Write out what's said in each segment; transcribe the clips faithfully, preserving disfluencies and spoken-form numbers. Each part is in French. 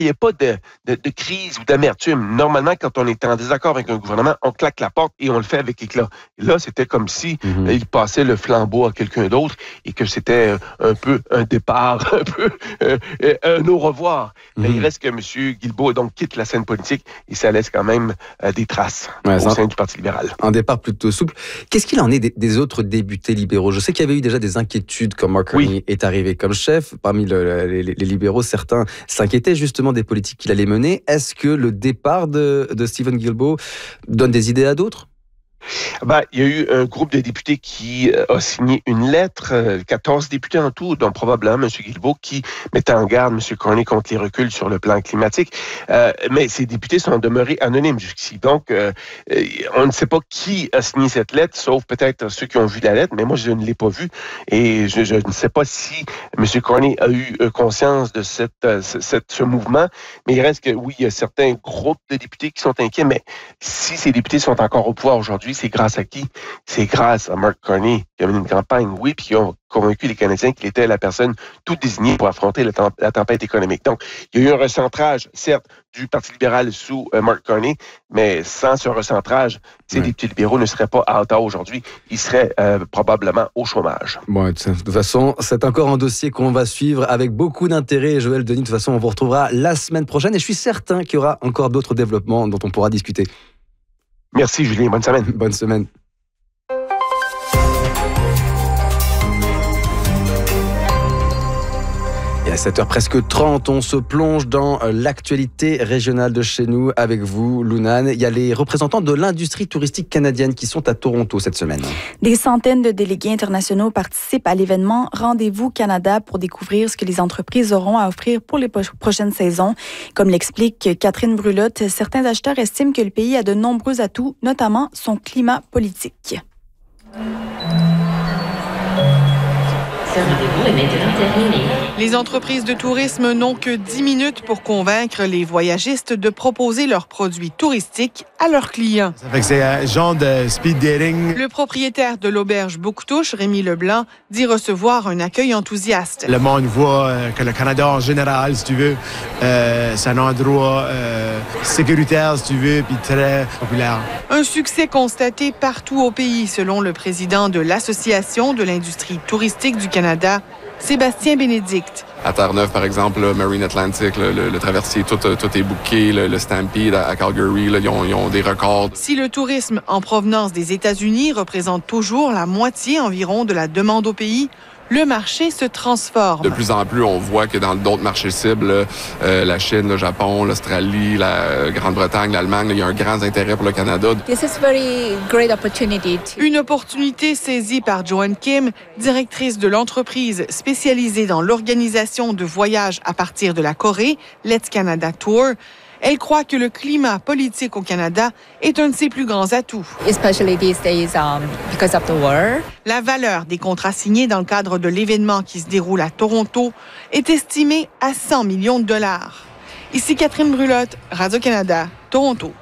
Il n'y a pas de, de, de crise ou d'amertume. Normalement, quand on est en désaccord avec un gouvernement, on claque la porte et on le fait avec éclat. Et là, c'était comme si mm-hmm. euh, il passait le flambeau à quelqu'un d'autre et que c'était un peu un départ, un peu euh, un au revoir. Mm-hmm. Mais il reste que M. Guilbeault donc quitte la scène politique et ça laisse quand même euh, des traces ouais, au sein un, du Parti libéral. Un départ plutôt souple. Qu'est-ce qu'il en est des, des autres députés libéraux? Je sais qu'il y avait eu déjà des inquiétudes quand Mark Carney oui. est arrivé comme chef. Parmi le, les, les libéraux, certains s'inquiétaient justement des politiques qu'il allait mener. Est-ce que le départ de, de Stephen Guilbeault donne des idées à d'autres? Ben, il y a eu un groupe de députés qui a signé une lettre, quatorze députés en tout, dont probablement M. Guilbeault, qui mettait en garde M. Carney contre les reculs sur le plan climatique. Euh, mais ces députés sont demeurés anonymes jusqu'ici. Donc, euh, on ne sait pas qui a signé cette lettre, sauf peut-être ceux qui ont vu la lettre, mais moi, je ne l'ai pas vue. Et je, je ne sais pas si M. Carney a eu conscience de cette, cette, ce mouvement. Mais il reste que, oui, il y a certains groupes de députés qui sont inquiets, mais si ces députés sont encore au pouvoir aujourd'hui, c'est grâce à qui? C'est grâce à Mark Carney qui a mené une campagne, oui, puis qui a convaincu les Canadiens qu'il était la personne toute désignée pour affronter la, temp- la tempête économique. Donc, il y a eu un recentrage, certes, du Parti libéral sous euh, Mark Carney, mais sans ce recentrage, ces ouais. députés libéraux ne seraient pas à Ottawa aujourd'hui. Ils seraient euh, probablement au chômage. Bon, de toute façon, c'est encore un dossier qu'on va suivre avec beaucoup d'intérêt. Joël Denis, de toute façon, on vous retrouvera la semaine prochaine et je suis certain qu'il y aura encore d'autres développements dont on pourra discuter. Merci Julien, bonne semaine. Bonne semaine. Et à sept heures presque trente, on se plonge dans l'actualité régionale de chez nous avec vous, Lunane. Il y a les représentants de l'industrie touristique canadienne qui sont à Toronto cette semaine. Des centaines de délégués internationaux participent à l'événement Rendez-vous Canada pour découvrir ce que les entreprises auront à offrir pour les prochaines saisons. Comme l'explique Catherine Brulotte, certains acheteurs estiment que le pays a de nombreux atouts, notamment son climat politique. Ce rendez-vous est maintenant terminé. Les entreprises de tourisme n'ont que dix minutes pour convaincre les voyagistes de proposer leurs produits touristiques à leurs clients. Ça fait que c'est un genre de speed dating. Le propriétaire de l'auberge Bouctouche, Rémi Leblanc, dit recevoir un accueil enthousiaste. Le monde voit euh, que le Canada en général, si tu veux, euh, c'est un endroit euh, sécuritaire, si tu veux, puis très populaire. Un succès constaté partout au pays, selon le président de l'Association de l'industrie touristique du Canada, Sébastien Bénédicte. À Terre-Neuve, par exemple, le Marine Atlantic, le, le, le traversier, tout, tout est booké. Le, le Stampede à, à Calgary, là, ils, ont, ils ont des records. Si le tourisme en provenance des États-Unis représente toujours la moitié environ de la demande au pays, le marché se transforme. De plus en plus, on voit que dans d'autres marchés cibles, euh, la Chine, le Japon, l'Australie, la Grande-Bretagne, l'Allemagne, là, il y a un grand intérêt pour le Canada. This is very great opportunity to... Une opportunité saisie par Joanne Kim, directrice de l'entreprise spécialisée dans l'organisation de voyages à partir de la Corée, Let's Canada Tour. Elle croit que le climat politique au Canada est un de ses plus grands atouts. Especially these days, um, because of the war. La valeur des contrats signés dans le cadre de l'événement qui se déroule à Toronto est estimée à cent millions de dollars. Ici Catherine Brulotte, Radio-Canada, Toronto.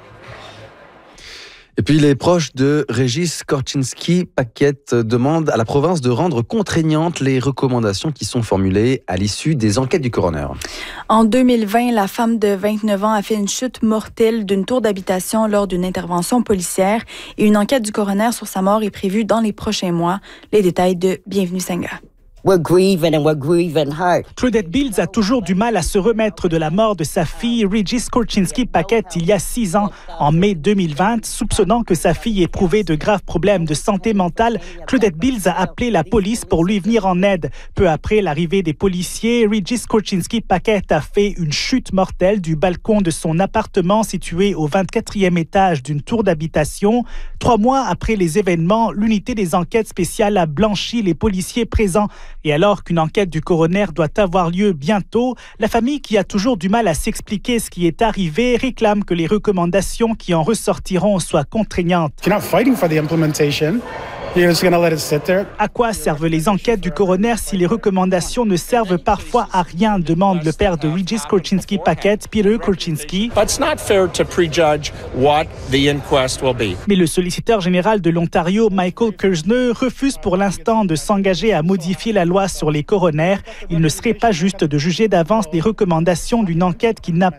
Et puis les proches de Régis Korczynski-Paquette demandent à la province de rendre contraignantes les recommandations qui sont formulées à l'issue des enquêtes du coroner. En deux mille vingt, la femme de vingt-neuf ans a fait une chute mortelle d'une tour d'habitation lors d'une intervention policière et une enquête du coroner sur sa mort est prévue dans les prochains mois. Les détails de Bienvenue Senga. We're grieving and we're grieving hard. Claudette Bills a toujours du mal à se remettre de la mort de sa fille Régis Korczynski-Paquette il y a six ans, en mai deux mille vingt. Soupçonnant que sa fille éprouvait de graves problèmes de santé mentale, Claudette Bills a appelé la police pour lui venir en aide. Peu après l'arrivée des policiers, Régis Korczynski-Paquette a fait une chute mortelle du balcon de son appartement situé au vingt-quatrième étage d'une tour d'habitation. Trois mois après les événements, l'unité des enquêtes spéciales a blanchi les policiers présents. Et alors qu'une enquête du coroner doit avoir lieu bientôt, la famille qui a toujours du mal à s'expliquer ce qui est arrivé réclame que les recommandations qui en ressortiront soient contraignantes. À quoi servent les enquêtes du coroner si les recommandations ne servent parfois à rien, demande le père de Regis Korchinski-Paquette, Peter Korchinski. Mais le solliciteur général de l'Ontario, Michael Kersner, refuse pour l'instant de s'engager à modifier la loi sur les coroners. Il ne serait pas juste de juger d'avance des recommandations d'une enquête qui n'a